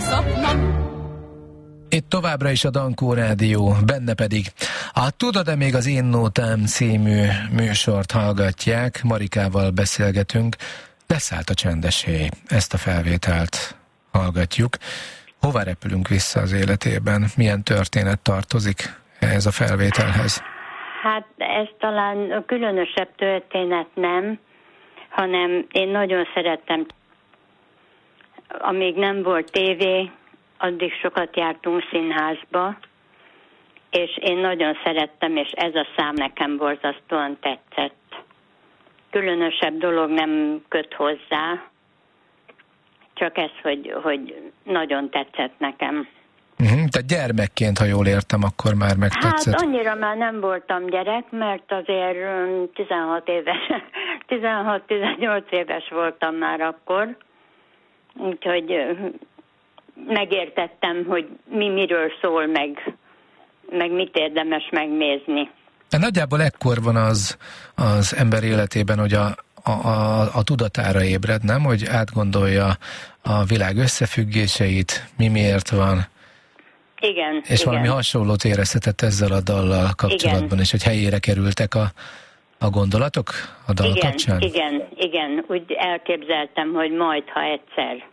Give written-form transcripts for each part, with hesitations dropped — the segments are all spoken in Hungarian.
szopnom. Itt továbbra is a Dankó Rádió, benne pedig a Tudod-e még az Én Nótám című műsort hallgatják, Marikával beszélgetünk. Leszállt a csendes héj, ezt a felvételt hallgatjuk. Hova repülünk vissza az életében? Milyen történet tartozik ehhez a felvételhez? Hát ez talán különösebb történet nem, hanem én nagyon szerettem, amíg nem volt tévé, addig sokat jártunk színházba, és én nagyon szerettem, és ez a szám nekem borzasztóan tetszett. Különösebb dolog nem köt hozzá, csak ez, hogy nagyon tetszett nekem. Tehát gyermekként, ha jól értem, akkor már megtetszett. Hát annyira már nem voltam gyerek, mert azért 16-18 éves voltam már akkor, úgyhogy megértettem, hogy miről szól, meg mit érdemes megnézni. Nagyjából ekkor van az ember életében, hogy a tudatára ébred, nem? Hogy átgondolja a világ összefüggéseit, miért van. Igen. És igen. Valami hasonlót érezhetett ezzel a dallal kapcsolatban, igen. És hogy helyére kerültek a gondolatok a dal kapcsán? Igen. Úgy elképzeltem, hogy majd, ha egyszer.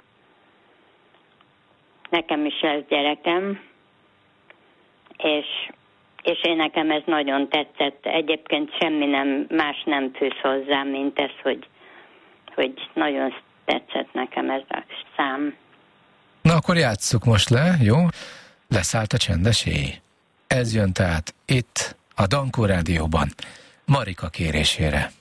Nekem is ez gyerekem, és én nekem ez nagyon tetszett. Egyébként semmi más nem fűz hozzá, mint ez, hogy nagyon tetszett nekem ez a szám. Na akkor játsszuk most le, jó? Leszállt a csendes héj. Ez jön tehát itt a Dankó Rádióban, Marika kérésére.